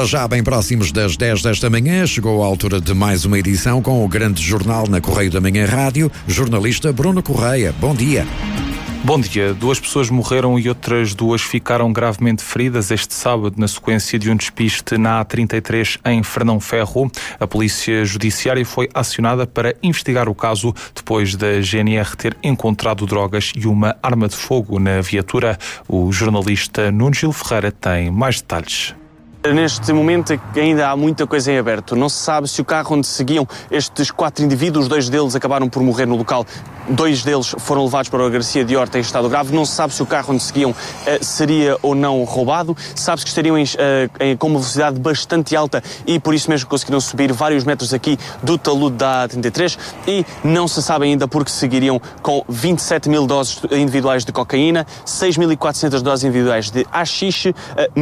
Para já, bem próximos das 10 desta manhã, chegou a altura de mais uma edição com o grande jornal na Correio da Manhã Rádio. Jornalista Bruno Correia, bom dia. Bom dia. 2 pessoas morreram e outras 2 ficaram gravemente feridas este sábado na sequência de um despiste na A33 em Fernão Ferro. A Polícia Judiciária foi acionada para investigar o caso depois da GNR ter encontrado drogas e uma arma de fogo na viatura. O jornalista Nuno Gil Ferreira tem mais detalhes. Neste momento ainda há muita coisa em aberto. Não se sabe se o carro onde seguiam estes 4 indivíduos, 2 deles acabaram por morrer no local, 2 deles foram levados para a Garcia de Horta em estado grave. Não se sabe se o carro onde seguiam seria ou não roubado. Sabe-se que estariam com uma velocidade bastante alta e por isso mesmo conseguiram subir vários metros aqui do talude da A33 e não se sabe ainda porque seguiriam com 27 mil doses individuais de cocaína, 6.400 doses individuais de haxixe,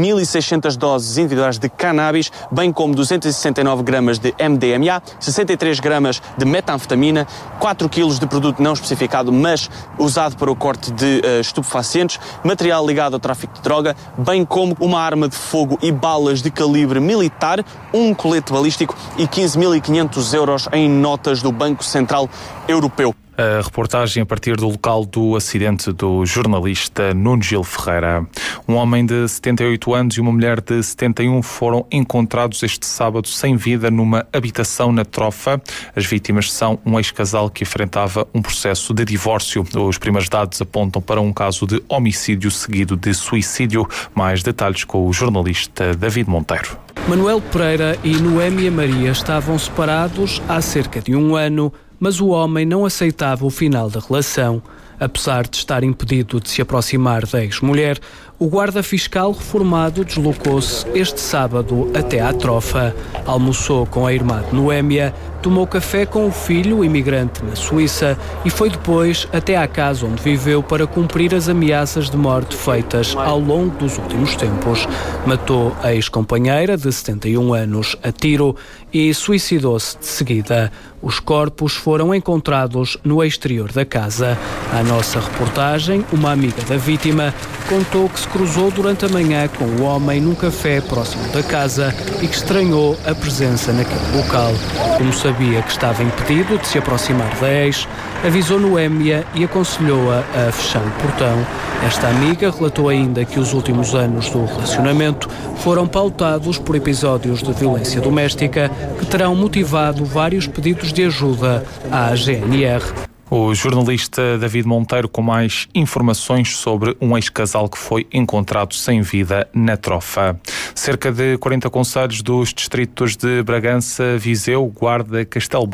1.600 doses individuais de cannabis, bem como 269 gramas de MDMA, 63 gramas de metanfetamina, 4 quilos de produto não especificado, mas usado para o corte de estupefacientes, material ligado ao tráfico de droga, bem como uma arma de fogo e balas de calibre militar, um colete balístico e 15.500 euros em notas do Banco Central Europeu. A reportagem a partir do local do acidente do jornalista Nuno Gil Ferreira. Um homem de 78 anos e uma mulher de 71 foram encontrados este sábado sem vida numa habitação na Trofa. As vítimas são um ex-casal que enfrentava um processo de divórcio. Os primeiros dados apontam para um caso de homicídio seguido de suicídio. Mais detalhes com o jornalista David Monteiro. Manuel Pereira e Noémia Maria estavam separados há cerca de 1 ano, mas o homem não aceitava o final da relação. Apesar de estar impedido de se aproximar da ex-mulher, o guarda fiscal reformado deslocou-se este sábado até à Trofa. Almoçou com a irmã de Noémia, tomou café com o filho, imigrante na Suíça, e foi depois até à casa onde viveu para cumprir as ameaças de morte feitas ao longo dos últimos tempos. Matou a ex-companheira de 71 anos a tiro e suicidou-se de seguida. Os corpos foram encontrados no exterior da casa. A nossa reportagem, uma amiga da vítima, contou que se cruzou durante a manhã com o homem num café próximo da casa e que estranhou a presença naquele local. Como sabia que estava impedido de se aproximar da ex, avisou Noémia e aconselhou-a a fechar o portão. Esta amiga relatou ainda que os últimos anos do relacionamento foram pautados por episódios de violência doméstica que terão motivado vários pedidos de ajuda à GNR. O jornalista David Monteiro com mais informações sobre um ex-casal que foi encontrado sem vida na Trofa. Cerca de 40 concelhos dos distritos de Bragança, Viseu, Guarda, Castelo